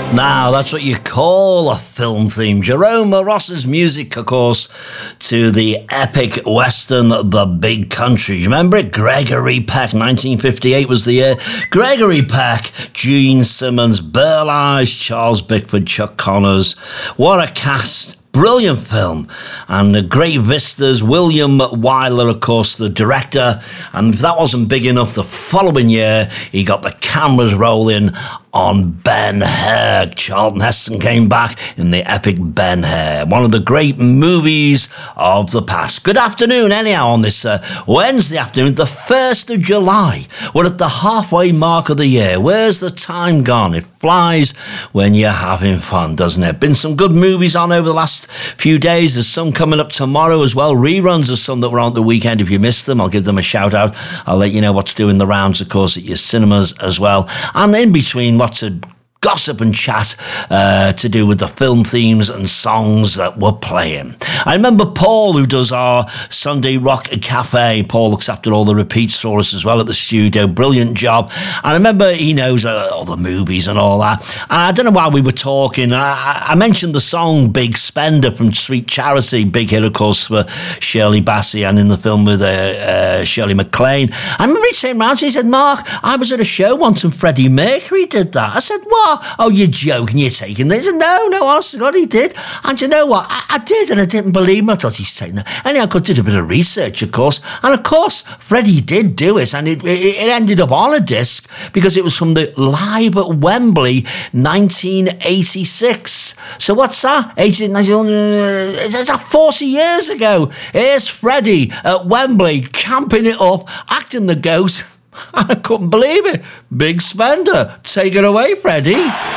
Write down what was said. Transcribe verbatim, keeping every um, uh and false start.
Now, that's what you call a film theme. Jerome Ross's music, of course, to the epic western The Big Country. Do you remember it? Gregory Peck, nineteen fifty-eight was the year. Gregory Peck, Gene Simmons, Burl Ives, Charles Bickford, Chuck Connors. What a cast. Brilliant film, and the great vistas. William Wyler, of course, the director, and if that wasn't big enough, the following year he got the cameras rolling on Ben-Hur. Charlton Heston came back in the epic Ben-Hur, one of the great movies of the past. Good afternoon, anyhow, on this uh, Wednesday afternoon, the first of July. We're at the halfway mark of the year. Where's the time gone? It flies when you're having fun, doesn't it? Been some good movies on over the last few days. There's some coming up tomorrow as well. Reruns of some that were on the weekend. If you missed them, I'll give them a shout out. I'll let you know what's doing the rounds, of course, at your cinemas as well. And in between, lots of gossip and chat uh, to do with the film themes and songs that we're playing. I remember Paul, who does our Sunday Rock Cafe. Paul looks after all the repeats for us as well at the studio. Brilliant job. And I remember he knows uh, all the movies and all that. And I don't know why we were talking. I, I mentioned the song Big Spender from Sweet Charity. Big hit, of course, for Shirley Bassey, and in the film with uh, uh, Shirley MacLaine. I remember he came round to me, he said, Mark, I was at a show once and Freddie Mercury did that. I said, what? Oh, you're joking, you're taking this. No, no, honest to God, he did. And you know what? I, I did, and I didn't believe him. I thought he's taking it. Anyhow, I did a bit of research, of course. And of course, Freddie did do it, and it, it, it ended up on a disc because it was from the Live at Wembley nineteen eighty-six. So what's that? eighteen, nineteen, it's that forty years ago. Here's Freddie at Wembley, camping it up, acting the ghost. I couldn't believe it. Big Spender. Take it away, Freddie.